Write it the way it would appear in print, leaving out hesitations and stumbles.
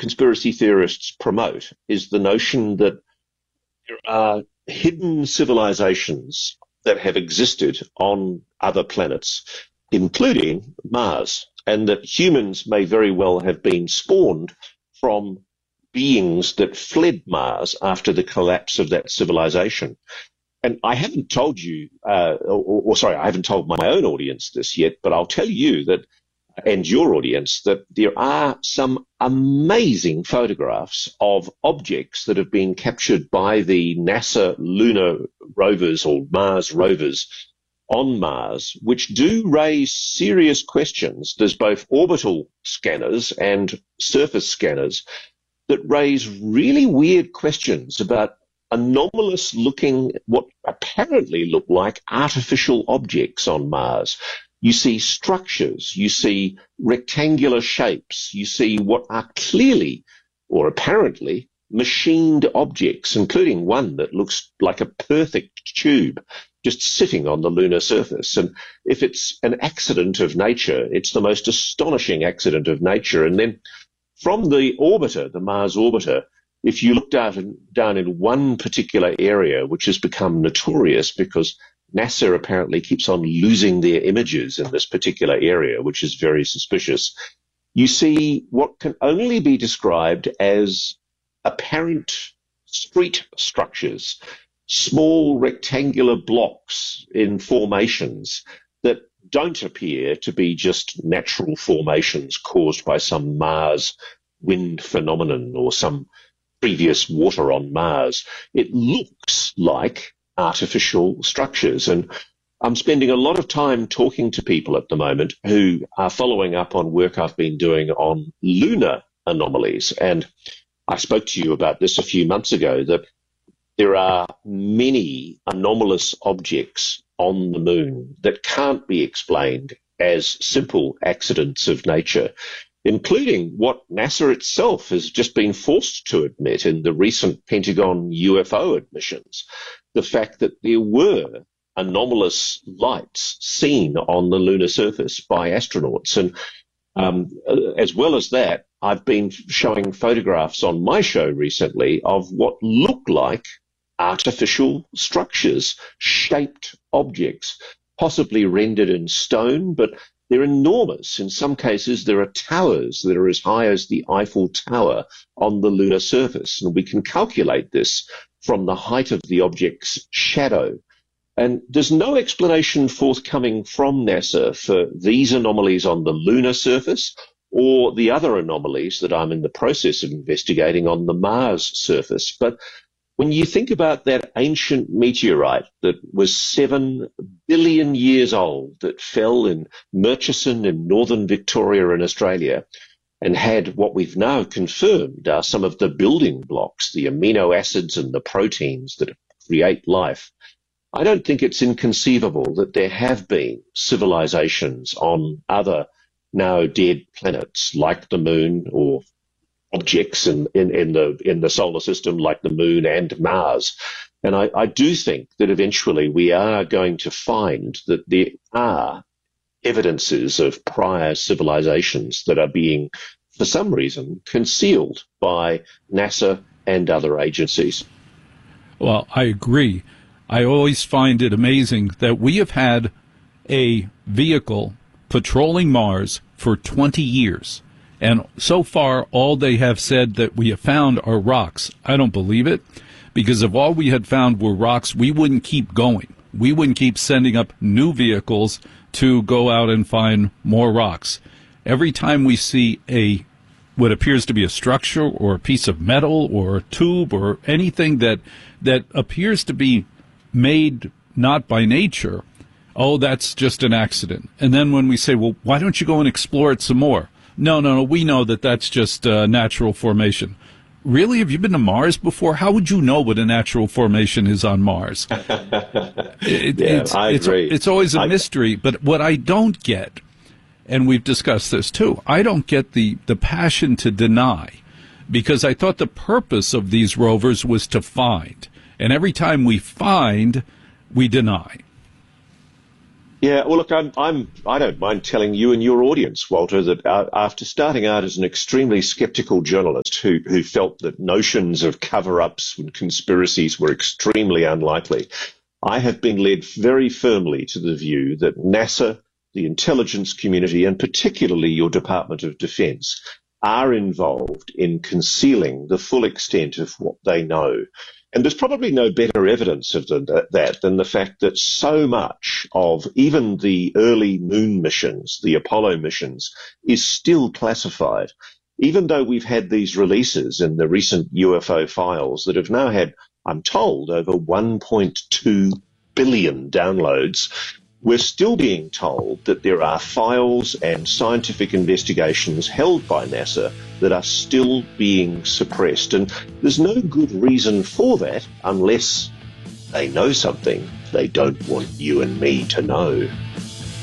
conspiracy theorists promote is the notion that there are hidden civilizations that have existed on other planets, including Mars, and that humans may very well have been spawned from beings that fled Mars after the collapse of that civilization. And I haven't told you, I haven't told my own audience this yet, but I'll tell you that, and your audience, that there are some amazing photographs of objects that have been captured by the NASA lunar rovers or Mars rovers on Mars, which do raise serious questions. There's both orbital scanners and surface scanners that raise really weird questions about anomalous looking, what apparently look like artificial objects on Mars. You see structures, you see rectangular shapes, you see what are clearly or apparently machined objects, including one that looks like a perfect tube just sitting on the lunar surface. And if it's an accident of nature, it's the most astonishing accident of nature. And then from the orbiter, the Mars orbiter, if you look down in one particular area, which has become notorious because NASA apparently keeps on losing their images in this particular area, which is very suspicious, you see what can only be described as apparent street structures, small rectangular blocks in formations that don't appear to be just natural formations caused by some Mars wind phenomenon or some previous water on Mars. It looks like artificial structures. And I'm spending a lot of time talking to people at the moment who are following up on work I've been doing on lunar anomalies. And I spoke to you about this a few months ago, that there are many anomalous objects on the moon that can't be explained as simple accidents of nature, including what NASA itself has just been forced to admit in the recent Pentagon UFO admissions, the fact that there were anomalous lights seen on the lunar surface by astronauts. And as well as that, I've been showing photographs on my show recently of what look like artificial structures, shaped objects, possibly rendered in stone, but they're enormous. In some cases, there are towers that are as high as the Eiffel Tower on the lunar surface, and we can calculate this from the height of the object's shadow. And there's no explanation forthcoming from NASA for these anomalies on the lunar surface or the other anomalies that I'm in the process of investigating on the Mars surface. But when you think about that ancient meteorite that was 7 billion years old, that fell in Murchison in northern Victoria in Australia, and had what we've now confirmed are some of the building blocks, the amino acids and the proteins that create life, I don't think it's inconceivable that there have been civilizations on other now dead planets like the moon, or objects in the solar system like the moon and Mars. And I do think that eventually we are going to find that there are evidences of prior civilizations that are being, for some reason, concealed by NASA and other agencies. Well, I agree. I always find it amazing that we have had a vehicle patrolling Mars for 20 years. And so far, all they have said that we have found are rocks. I don't believe it, because if all we had found were rocks, we wouldn't keep going. We wouldn't keep sending up new vehicles to go out and find more rocks. Every time we see what appears to be a structure or a piece of metal or a tube or anything that appears to be made not by nature, oh, that's just an accident. And then when we say, well, why don't you go and explore it some more? No, we know that that's just natural formation. Really? Have you been to Mars before? How would you know what a natural formation is on Mars? I agree. It's always a mystery. But what I don't get, and we've discussed this too, I don't get the passion to deny, because I thought the purpose of these rovers was to find. And every time we find, we deny. Yeah, well, look, I don't mind telling you and your audience, Walter, that after starting out as an extremely skeptical journalist who felt that notions of cover-ups and conspiracies were extremely unlikely, I have been led very firmly to the view that NASA, the intelligence community, and particularly your Department of Defense, are involved in concealing the full extent of what they know. And there's probably no better evidence of that than the fact that so much of even the early moon missions, the Apollo missions, is still classified. Even though we've had these releases in the recent UFO files that have now had, I'm told, over 1.2 billion downloads, we're still being told that there are files and scientific investigations held by NASA that are still being suppressed. And there's no good reason for that unless they know something they don't want you and me to know.